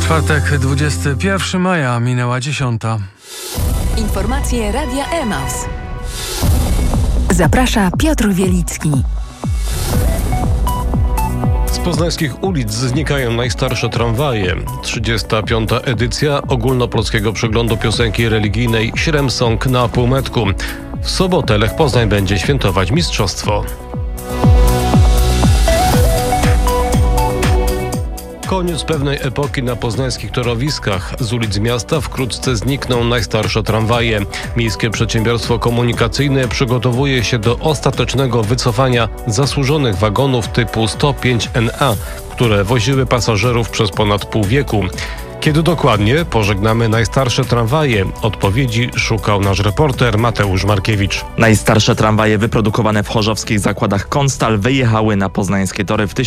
Czwartek, 21 maja, minęła 10. Informacje Radia Emaus. Zaprasza Piotr Wielicki. Z poznańskich ulic znikają najstarsze tramwaje. 35. edycja ogólnopolskiego przeglądu piosenki religijnej Śrem-Song na półmetku. W sobotę Lech Poznań będzie świętować mistrzostwo. Koniec pewnej epoki na poznańskich torowiskach. Z ulic miasta wkrótce znikną najstarsze tramwaje. Miejskie Przedsiębiorstwo Komunikacyjne przygotowuje się do ostatecznego wycofania zasłużonych wagonów typu 105NA, które woziły pasażerów przez ponad pół wieku. Kiedy dokładnie pożegnamy najstarsze tramwaje? Odpowiedzi szukał nasz reporter Mateusz Markiewicz. Najstarsze tramwaje wyprodukowane w chorzowskich zakładach Konstal wyjechały na poznańskie tory w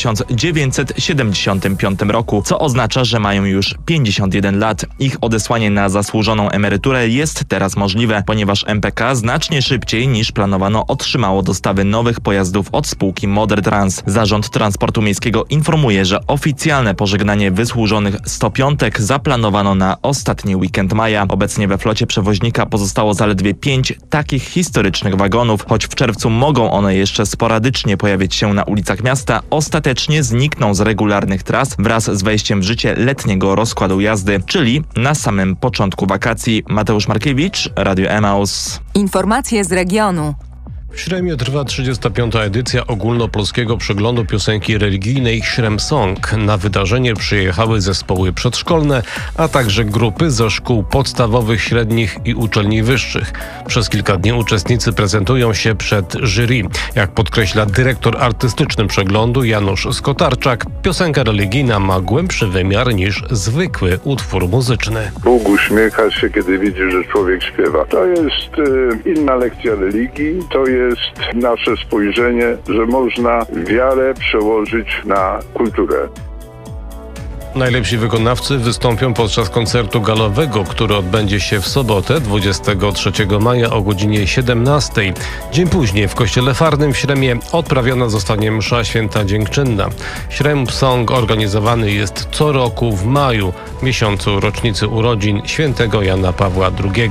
1975 roku, co oznacza, że mają już 51 lat. Ich odesłanie na zasłużoną emeryturę jest teraz możliwe, ponieważ MPK znacznie szybciej niż planowano otrzymało dostawy nowych pojazdów od spółki Modertrans. Zarząd Transportu Miejskiego informuje, że oficjalne pożegnanie wysłużonych 105 zaplanowano na ostatni weekend maja. Obecnie we flocie przewoźnika pozostało zaledwie 5 takich historycznych wagonów. Choć w czerwcu mogą one jeszcze sporadycznie pojawić się na ulicach miasta, ostatecznie znikną z regularnych tras wraz z wejściem w życie letniego rozkładu jazdy, czyli na samym początku wakacji. Mateusz Markiewicz, Radio Emaus. Informacje z regionu. W Śremie trwa 35. edycja ogólnopolskiego przeglądu piosenki religijnej Śrem-Song. Na wydarzenie przyjechały zespoły przedszkolne, a także grupy ze szkół podstawowych, średnich i uczelni wyższych. Przez kilka dni uczestnicy prezentują się przed jury. Jak podkreśla dyrektor artystyczny przeglądu Janusz Skotarczak, piosenka religijna ma głębszy wymiar niż zwykły utwór muzyczny. Bóg uśmiecha się, kiedy widzi, że człowiek śpiewa. To jest inna lekcja religii, to jest nasze spojrzenie, że można wiarę przełożyć na kulturę. Najlepsi wykonawcy wystąpią podczas koncertu galowego, który odbędzie się w sobotę 23 maja o godzinie 17. Dzień później w kościele farnym w Śremie odprawiona zostanie msza święta dziękczynna. Śrem-Song organizowany jest co roku w maju, miesiącu rocznicy urodzin świętego Jana Pawła II.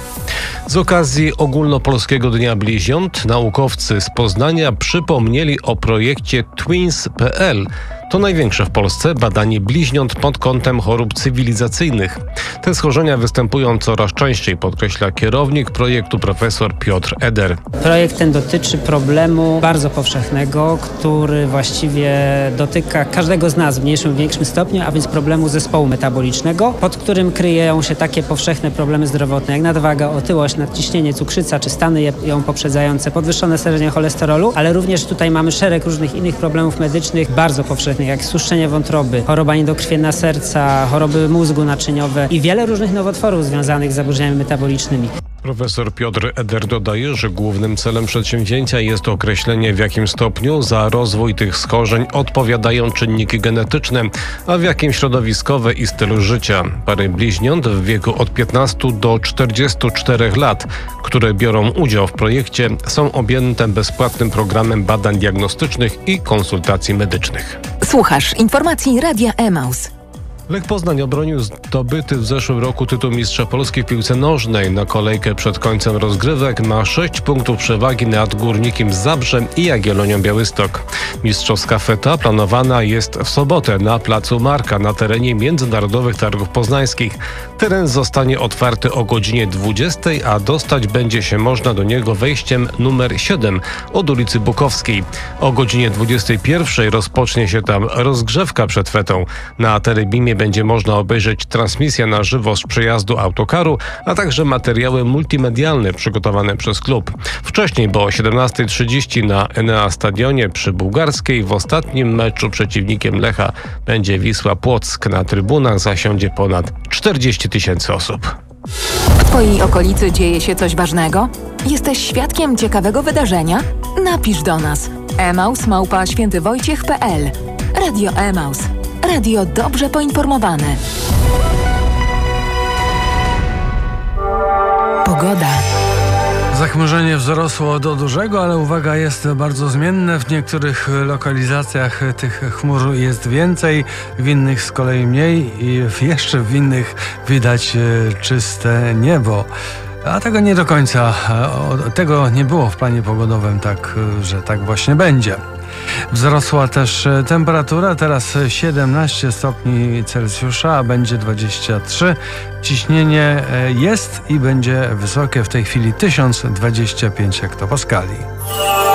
Z okazji Ogólnopolskiego Dnia Bliźniąt naukowcy z Poznania przypomnieli o projekcie Twins.pl. To największe w Polsce badanie bliźniąt pod kątem chorób cywilizacyjnych. Te schorzenia występują coraz częściej, podkreśla kierownik projektu profesor Piotr Eder. Projekt ten dotyczy problemu bardzo powszechnego, który właściwie dotyka każdego z nas w mniejszym lub większym stopniu, a więc problemu zespołu metabolicznego, pod którym kryją się takie powszechne problemy zdrowotne jak nadwaga, otyłość, nadciśnienie, cukrzyca czy stany ją poprzedzające, podwyższone stężenie cholesterolu, ale również tutaj mamy szereg różnych innych problemów medycznych bardzo powszechnych, jak struszczenie wątroby, choroba niedokrwienna serca, choroby mózgu naczyniowe i wiele różnych nowotworów związanych z zaburzeniami metabolicznymi. Profesor Piotr Eder dodaje, że głównym celem przedsięwzięcia jest określenie, w jakim stopniu za rozwój tych schorzeń odpowiadają czynniki genetyczne, a w jakim środowiskowe i stylu życia. Pary bliźniąt w wieku od 15 do 44 lat, które biorą udział w projekcie, są objęte bezpłatnym programem badań diagnostycznych i konsultacji medycznych. Słuchasz informacji Radia Emaus. Lech Poznań obronił zdobyty w zeszłym roku tytuł mistrza Polski w piłce nożnej. Na kolejkę przed końcem rozgrywek ma 6 punktów przewagi nad Górnikiem Zabrze i Jagiellonią Białystok. Mistrzowska feta planowana jest w sobotę na placu Marka na terenie Międzynarodowych Targów Poznańskich. Teren zostanie otwarty o godzinie 20, a dostać będzie się można do niego wejściem numer 7 od ulicy Bukowskiej. O godzinie 21 rozpocznie się tam rozgrzewka przed fetą. Na Terebimie będzie można obejrzeć transmisję na żywo z przejazdu autokaru, a także materiały multimedialne przygotowane przez klub. Wcześniej, bo o 17:30 na Enea Stadionie przy Bułgarskiej w ostatnim meczu przeciwnikiem Lecha będzie Wisła Płock. Na trybunach zasiądzie ponad 40 000 osób. W Twojej okolicy dzieje się coś ważnego? Jesteś świadkiem ciekawego wydarzenia? Napisz do nas. emaus@świętywojciech.pl. Radio Emaus. Radio dobrze poinformowane. Pogoda. Zachmurzenie wzrosło do dużego, ale uwaga, jest bardzo zmienne. W niektórych lokalizacjach tych chmur jest więcej, w innych z kolei mniej i jeszcze w innych widać czyste niebo. A tego nie do końca, tego nie było w planie pogodowym, tak, że tak właśnie będzie. Wzrosła też temperatura, teraz 17 stopni Celsjusza, a będzie 23. Ciśnienie jest i będzie wysokie, w tej chwili 1025 hektopaskali.